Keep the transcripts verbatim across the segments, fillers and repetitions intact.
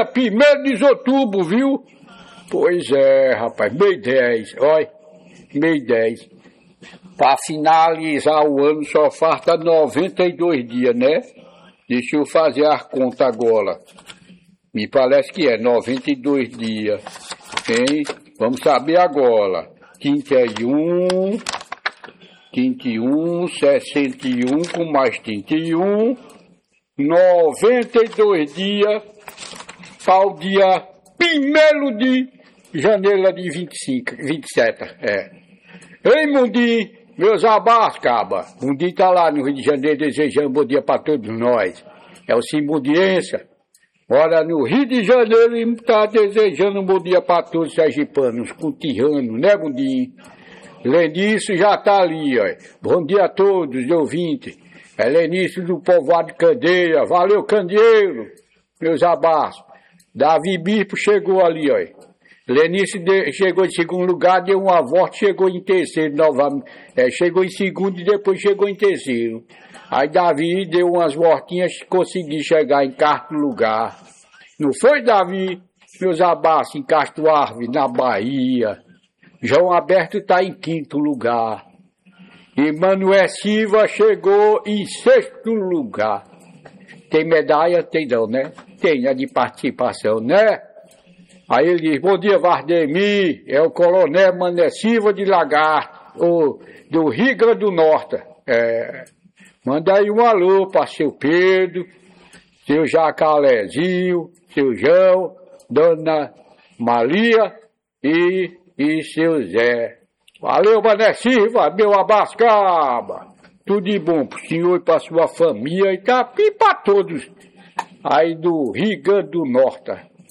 dia primeiro de outubro, viu? Pois é, rapaz, mês dez, olha, mês dez. Para finalizar o ano só falta noventa e dois dias, né? Deixa eu fazer a conta agora. Me parece que é noventa e dois dias. Hein? Vamos saber agora. trinta e um, trinta e um, sessenta e um com mais trinta e um, noventa e dois dias para o dia primeiro de janeiro de vinte e cinco, vinte e sete. É. Ei, Mundinho, meus abraços, caba. Mundinho tá lá no Rio de Janeiro desejando bom dia para todos nós. É o Simbudiença. Ora, no Rio de Janeiro ele está desejando um bom dia para todos os sergipanos, contirranos, né, Mundinho? Lenício já está ali, ó. Bom dia a todos, ouvintes. É Lenício do povoado de Candeia. Valeu, Candeeiro. Meus abraços. Davi Bispo chegou ali, ó. Lenício de, chegou em segundo lugar, deu uma volta, chegou em terceiro novamente. É, chegou em segundo e depois chegou em terceiro. Aí Davi deu umas voltinhas e conseguiu chegar em quarto lugar. Não foi, Davi? Meus abraços em Castro Árvore, na Bahia. João Alberto está em quinto lugar. E Manuel Silva chegou em sexto lugar. Tem medalha? Tem não, né? Tem a de participação, né? Aí ele diz, bom dia, Vardemir, é o coronel Manuel Silva de Lagarto, o, do Rio Grande do Norte. É, manda aí um alô para seu Pedro, seu Jacalézinho, seu João, Dona Maria e, e seu Zé. Valeu, Manuel Silva, meu abascaba. Tudo de bom pro senhor e pra sua família e, tá, e pra todos aí do Rio Grande do Norte.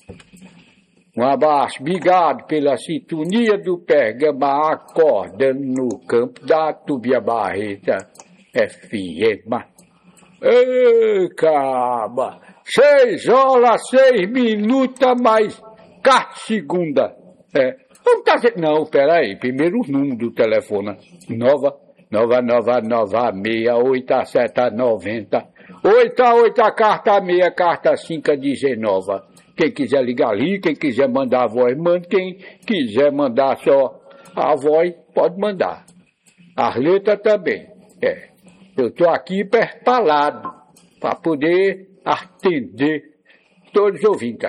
Um abraço, obrigado pela sintonia do Pergama, acordando no campo da Tubia Barreta F M. Ei, caba, seis horas, seis minutos, mais quarta segunda. É, vamos trazer, não, peraí, primeiro o número do telefone, nova, nova, nova, nova, meia, oito, sete, noventa, oito, oito, carta meia, carta cinco, dezenove. Quem quiser ligar ali, quem quiser mandar a voz, manda. Quem quiser mandar só a voz, pode mandar. As letras também. É. Eu estou aqui preparado para poder atender todos os ouvintes.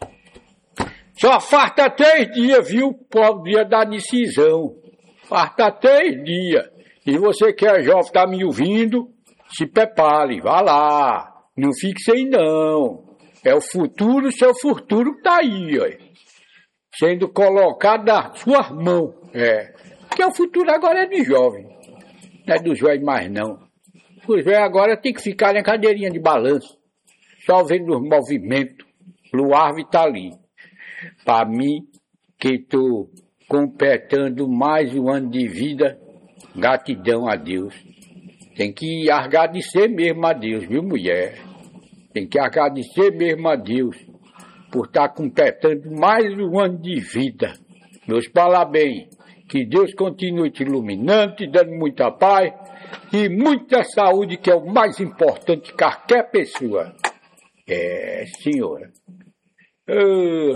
Só falta três dias, viu, para o dia da decisão. Falta três dias. E você que é jovem, está me ouvindo, se prepare, vá lá. Não fique sem não. É o futuro, seu futuro que está aí, ó, sendo colocado nas suas mãos. É. Porque o futuro agora é de jovem, não é dos velhos mais não. Os velhos agora tem que ficar na cadeirinha de balanço, só vendo os movimentos. Luar está ali. Para mim, que estou completando mais um ano de vida, gratidão a Deus. Tem que agradecer mesmo a Deus, viu, mulher? Tem que agradecer mesmo a Deus por estar completando mais um ano de vida. Meus parabéns. Que Deus continue te iluminando, te dando muita paz e muita saúde, que é o mais importante de qualquer pessoa. É, senhora. Ô,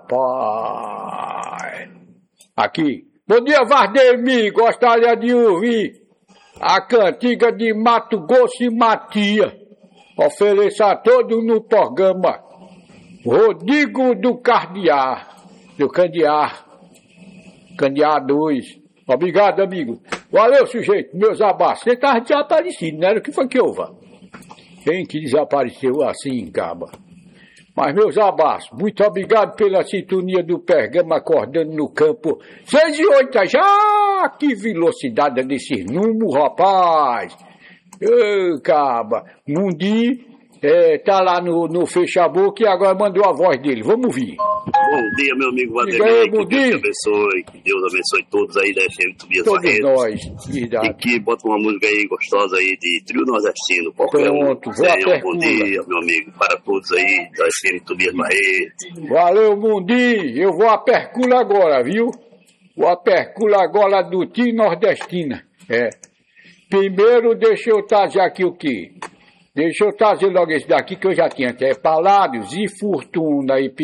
rapaz. Aqui. Bom dia, Vardemir. Gostaria de ouvir a cantiga de Mato Grosso e Matia. Ofereço a todos no programa Rodrigo do Cardear, do Candear, Candear dois. Obrigado, amigo. Valeu, sujeito, meus abraços. Você estava desaparecido, não era? O que foi que houve? Quem que desapareceu assim, caba? Mas, meus abraços, muito obrigado pela sintonia do Pergama acordando no campo. Seis e oito, já! Que velocidade desse número, rapaz! Ô, caba, Mundinho é, tá lá no, no Facebook e agora mandou a voz dele. Vamos ouvir. Bom dia, meu amigo Valdemir. Que Deus te abençoe. Que Deus abençoe todos aí da F M Tobias Barreto. Nós, verdade. E que bota uma música aí gostosa aí de trio nordestino. Qualquer Pronto, um. Tenha um bom dia, meu amigo, para todos aí da F M Tobias Barreto. Valeu, Mundinho. Eu vou a percula agora, viu? Vou a percula agora do trio nordestina. É. Primeiro, deixa eu trazer aqui o quê? Deixa eu trazer logo esse daqui que eu já tinha até falado, e Fortuna e